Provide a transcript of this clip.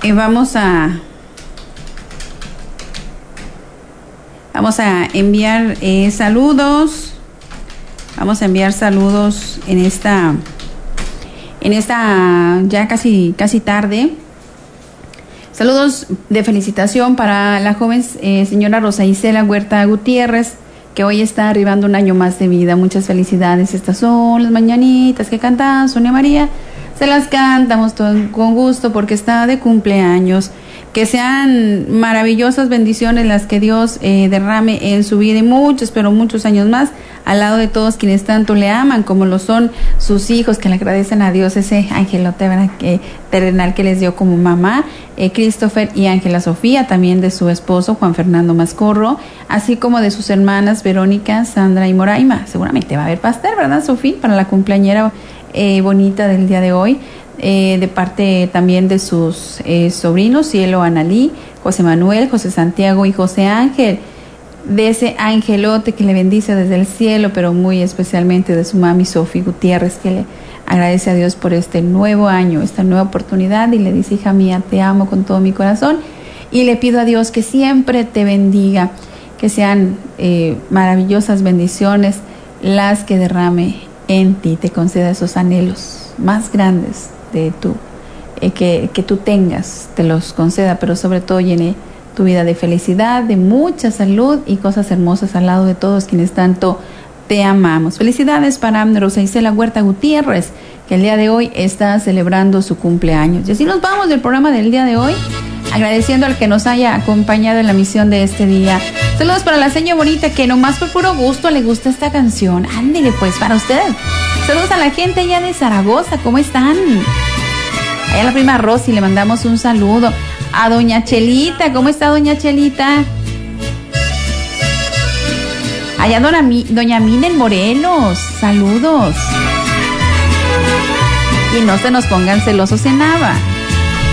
Vamos a enviar saludos. Vamos a enviar saludos en esta ya casi tarde. Saludos de felicitación para la joven señora Rosa Isela Huerta Gutiérrez, que hoy está arribando un año más de vida. Muchas felicidades. Estas son las mañanitas que canta Sonia María. Se las cantamos con gusto porque está de cumpleaños. Que sean maravillosas bendiciones las que Dios derrame en su vida y muchos, pero muchos años más, al lado de todos quienes tanto le aman, como lo son sus hijos, que le agradecen a Dios ese angelote terrenal que les dio como mamá, Christopher y Ángela Sofía, también de su esposo Juan Fernando Mascorro, así como de sus hermanas Verónica, Sandra y Moraima. Seguramente va a haber pastel, ¿verdad, Sofía? Para la cumpleañera bonita del día de hoy. De parte también de sus sobrinos, Cielo Analí, José Manuel, José Santiago y José Ángel, de ese angelote que le bendice desde el cielo, pero muy especialmente de su mami Sofía Gutiérrez, que le agradece a Dios por este nuevo año, esta nueva oportunidad, y le dice: hija mía, te amo con todo mi corazón y le pido a Dios que siempre te bendiga, que sean maravillosas bendiciones las que derrame en ti, te conceda esos anhelos más grandes de que tú tengas, te los conceda, pero sobre todo llene tu vida de felicidad, de mucha salud y cosas hermosas al lado de todos quienes tanto te amamos. Felicidades para Rosa Isela Huerta Gutiérrez, que el día de hoy está celebrando su cumpleaños. Y así nos vamos del programa del día de hoy, agradeciendo al que nos haya acompañado en la misión de este día. Saludos para la señora bonita que nomás por puro gusto le gusta esta canción. Ándele pues, para usted. Saludos a la gente allá de Zaragoza, ¿cómo están? Allá a la prima Rosy le mandamos un saludo. A doña Chelita, ¿cómo está doña Chelita? Allá doña Mina en Morelos, saludos. Y no se nos pongan celosos en Nava.